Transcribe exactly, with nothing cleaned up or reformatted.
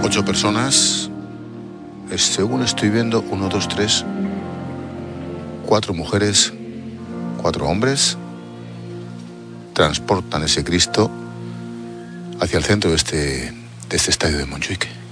Ocho personas, según estoy viendo, uno, dos, tres, cuatro mujeres, cuatro hombres, transportan ese Cristo hacia el centro de este, de este estadio de Montjuic.